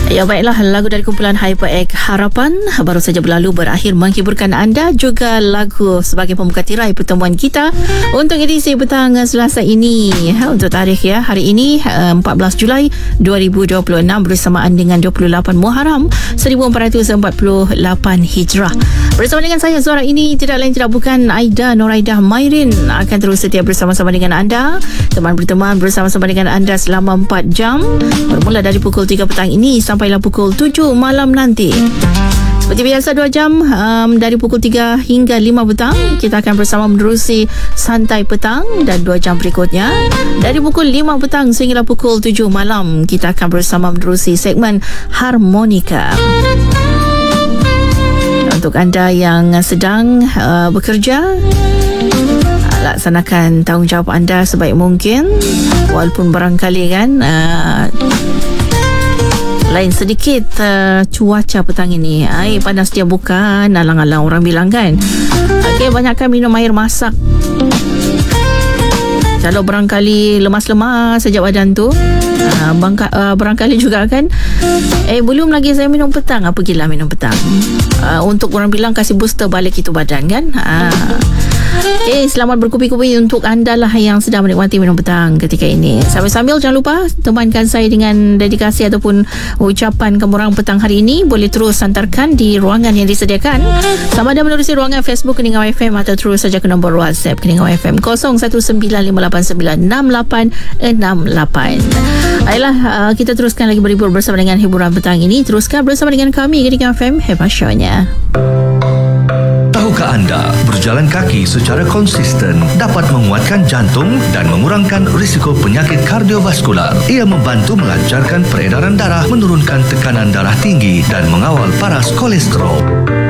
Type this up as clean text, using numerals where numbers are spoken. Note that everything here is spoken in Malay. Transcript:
Ya baiklah, lagu dari kumpulan HyperX Harapan baru saja berlalu berakhir menghiburkan anda, juga lagu sebagai pembuka tirai pertemuan kita untuk edisi petang Selasa ini. Untuk tarikh hari ini 14 Julai 2026 bersamaan dengan 28 Muharram 1448 Hijrah. Bersama dengan saya, suara ini tidak lain tidak bukan Aida Noraidah Mairin, akan terus setia bersama-sama dengan anda, teman berteman bersama-sama dengan anda selama 4 jam bermula dari pukul 3 petang ini sampailah pukul 7 malam nanti. Seperti biasa 2 jam dari pukul 3 hingga 5 petang kita akan bersama menerusi santai petang, dan 2 jam berikutnya dari pukul 5 petang sehingga pukul 7 malam kita akan bersama menerusi segmen Harmonika. Untuk anda yang sedang bekerja, laksanakan tanggungjawab anda sebaik mungkin, walaupun barangkali kan lain sedikit cuaca petang ini. Air panas dia bukan, alang-alang orang bilang kan. Okey, banyakkan minum air masak. Kalau barangkali lemas-lemas sejak badan tu, barangkali juga kan, belum lagi saya minum petang. Pergilah minum petang. Untuk orang bilang kasih booster balik itu badan kan. Selamat berkupi-kupi untuk anda lah yang sedang menikmati minum petang ketika ini. Sambil-sambil jangan lupa temankan saya dengan dedikasi ataupun ucapan kemurahan petang hari ini. Boleh terus hantarkan di ruangan yang disediakan, sama ada menerusi ruangan Facebook Keningau FM atau terus saja ke nombor WhatsApp Keningau FM 0195896868. Ayolah, kita teruskan lagi berhibur bersama dengan hiburan petang ini. Teruskan bersama dengan kami Keningau FM. Hebat shownya. Tahukah anda, berjalan kaki secara konsisten dapat menguatkan jantung dan mengurangkan risiko penyakit kardiovaskular. Ia membantu melancarkan peredaran darah, menurunkan tekanan darah tinggi dan mengawal paras kolesterol.